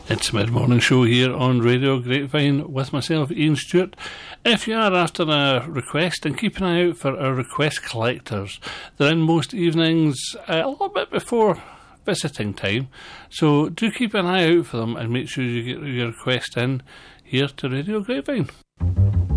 It's mid-morning show here on Radio Grapevine with myself, Ian Stewart. If you are after a request, then keep an eye out for our request collectors. They're in most evenings a little bit before visiting time, so do keep an eye out for them and make sure you get your request in here to Radio Grapevine.